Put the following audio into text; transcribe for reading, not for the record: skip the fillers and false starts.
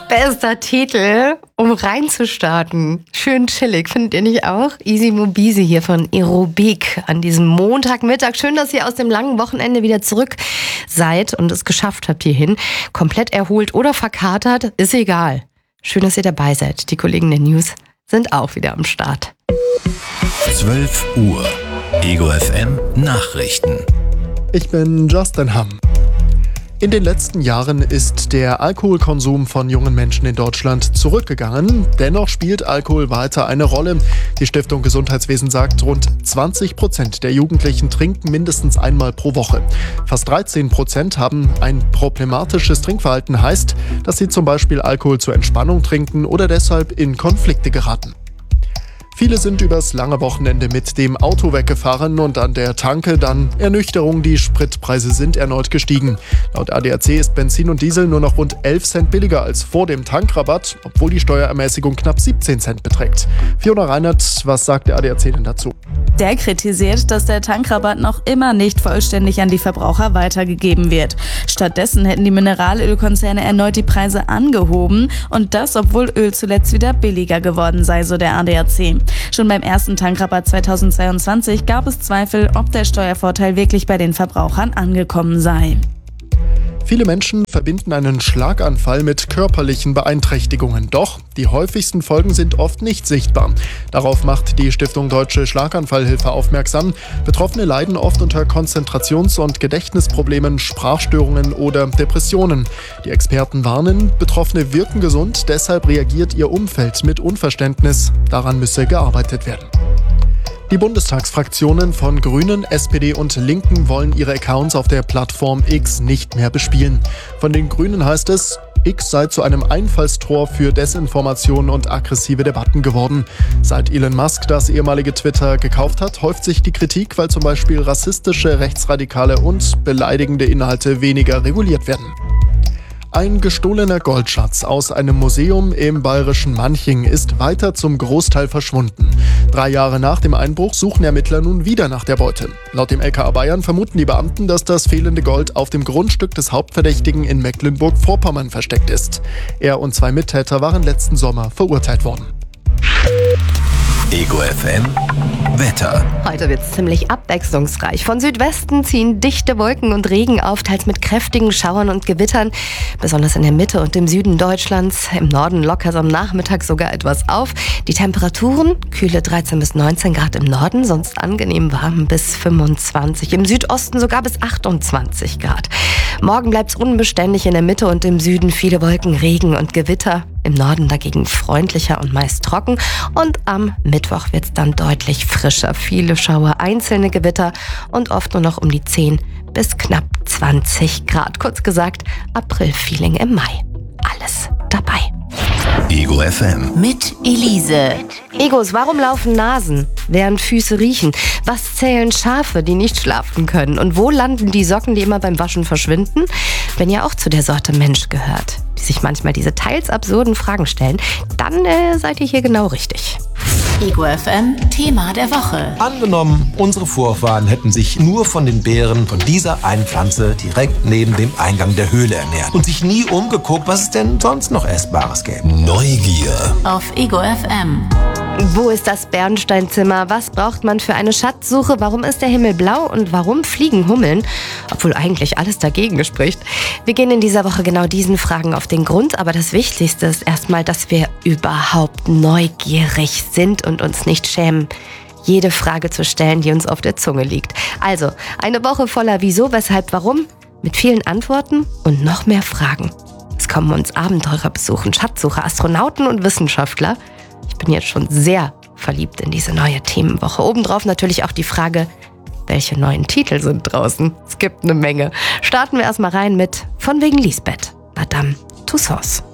Bester Titel, um reinzustarten. Schön chillig, findet ihr nicht auch? Easy Mobise hier von Aerobik an diesem Montagmittag. Schön, dass ihr aus dem langen Wochenende wieder zurück seid und es geschafft habt hierhin. Komplett erholt oder verkatert, ist egal. Schön, dass ihr dabei seid. Die Kollegen der News sind auch wieder am Start. 12 Uhr. Ego FM Nachrichten. Ich bin Justin Hamm. In den letzten Jahren ist der Alkoholkonsum von jungen Menschen in Deutschland zurückgegangen. Dennoch spielt Alkohol weiter eine Rolle. Die Stiftung Gesundheitswesen sagt, rund 20% der Jugendlichen trinken mindestens einmal pro Woche. Fast 13% haben ein problematisches Trinkverhalten, heißt, dass sie zum Beispiel Alkohol zur Entspannung trinken oder deshalb in Konflikte geraten. Viele sind übers lange Wochenende mit dem Auto weggefahren und an der Tanke dann Ernüchterung. Die Spritpreise sind erneut gestiegen. Laut ADAC ist Benzin und Diesel nur noch rund 11 Cent billiger als vor dem Tankrabatt, obwohl die Steuerermäßigung knapp 17 Cent beträgt. Fiona Reinert, was sagt der ADAC denn dazu? Der kritisiert, dass der Tankrabatt noch immer nicht vollständig an die Verbraucher weitergegeben wird. Stattdessen hätten die Mineralölkonzerne erneut die Preise angehoben und das, obwohl Öl zuletzt wieder billiger geworden sei, so der ADAC. Schon beim ersten Tankrabatt 2022 gab es Zweifel, ob der Steuervorteil wirklich bei den Verbrauchern angekommen sei. Viele Menschen verbinden einen Schlaganfall mit körperlichen Beeinträchtigungen. Doch die häufigsten Folgen sind oft nicht sichtbar. Darauf macht die Stiftung Deutsche Schlaganfallhilfe aufmerksam. Betroffene leiden oft unter Konzentrations- und Gedächtnisproblemen, Sprachstörungen oder Depressionen. Die Experten warnen, Betroffene wirken gesund, deshalb reagiert ihr Umfeld mit Unverständnis. Daran müsse gearbeitet werden. Die Bundestagsfraktionen von Grünen, SPD und Linken wollen ihre Accounts auf der Plattform X nicht mehr bespielen. Von den Grünen heißt es, X sei zu einem Einfallstor für Desinformation und aggressive Debatten geworden. Seit Elon Musk das ehemalige Twitter gekauft hat, häuft sich die Kritik, weil zum Beispiel rassistische, rechtsradikale und beleidigende Inhalte weniger reguliert werden. Ein gestohlener Goldschatz aus einem Museum im bayerischen Manching ist weiter zum Großteil verschwunden. 3 Jahre nach dem Einbruch suchen Ermittler nun wieder nach der Beute. Laut dem LKA Bayern vermuten die Beamten, dass das fehlende Gold auf dem Grundstück des Hauptverdächtigen in Mecklenburg-Vorpommern versteckt ist. Er und 2 Mittäter waren letzten Sommer verurteilt worden. Ego FM Wetter. Heute wird es ziemlich abwechslungsreich. Von Südwesten ziehen dichte Wolken und Regen auf, teils mit kräftigen Schauern und Gewittern. Besonders in der Mitte und im Süden Deutschlands. Im Norden lockert es am Nachmittag sogar etwas auf. Die Temperaturen, kühle 13 bis 19 Grad im Norden, sonst angenehm warm bis 25. Im Südosten sogar bis 28 Grad. Morgen bleibt es unbeständig in der Mitte und im Süden viele Wolken, Regen und Gewitter. Im Norden dagegen freundlicher und meist trocken. Und am Mittwoch wird es dann deutlich frischer. Viele Schauer, einzelne Gewitter und oft nur noch um die 10 bis knapp 20 Grad. Kurz gesagt, April-Feeling im Mai. Alles dabei. Ego FM. Mit Elise. Egos, warum laufen Nasen, während Füße riechen? Was zählen Schafe, die nicht schlafen können? Und wo landen die Socken, die immer beim Waschen verschwinden? Wenn ihr auch zu der Sorte Mensch gehört, die sich manchmal diese teils absurden Fragen stellen, dann seid ihr hier genau richtig. Ego FM Thema der Woche. Angenommen, unsere Vorfahren hätten sich nur von den Beeren von dieser einen Pflanze direkt neben dem Eingang der Höhle ernährt und sich nie umgeguckt, was es denn sonst noch Essbares gäbe. Neugier. Auf Ego FM. Wo ist das Bernsteinzimmer? Was braucht man für eine Schatzsuche? Warum ist der Himmel blau und warum fliegen Hummeln? Obwohl eigentlich alles dagegen spricht. Wir gehen in dieser Woche genau diesen Fragen auf den Grund, aber das Wichtigste ist erstmal, dass wir überhaupt neugierig sind und uns nicht schämen, jede Frage zu stellen, die uns auf der Zunge liegt. Also, eine Woche voller Wieso, Weshalb, Warum, mit vielen Antworten und noch mehr Fragen. Es kommen uns Abenteurer besuchen, Schatzsucher, Astronauten und Wissenschaftler. Ich bin jetzt schon sehr verliebt in diese neue Themenwoche. Obendrauf natürlich auch die Frage, welche neuen Titel sind draußen? Es gibt eine Menge. Starten wir erstmal rein mit Von wegen Lisbeth, Madame Tussauds.